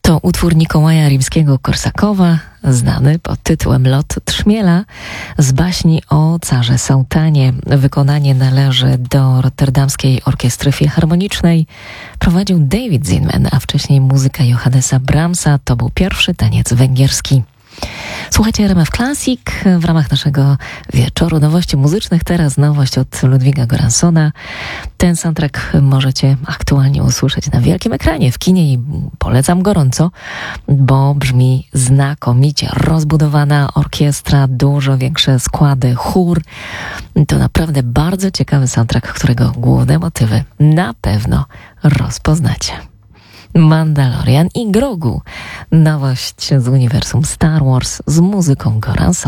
To utwór Mikołaja Rimskiego-Korsakowa, znany pod tytułem Lot Trzmiela, z baśni o carze Sałtanie. Wykonanie należy do Rotterdamskiej Orkiestry Filharmonicznej. Prowadził David Zinman, a wcześniej muzyka Johannesa Brahmsa. To był pierwszy taniec węgierski. Słuchajcie RMF Classic w ramach naszego wieczoru nowości muzycznych. Teraz nowość od Ludwiga Göranssona. Ten soundtrack możecie aktualnie usłyszeć na wielkim ekranie w kinie i polecam gorąco, bo brzmi znakomicie. Rozbudowana orkiestra, dużo większe składy, chór. To naprawdę bardzo ciekawy soundtrack, którego główne motywy na pewno rozpoznacie. Mandalorian i Grogu. Nowość z uniwersum Star Wars z muzyką Göranssona.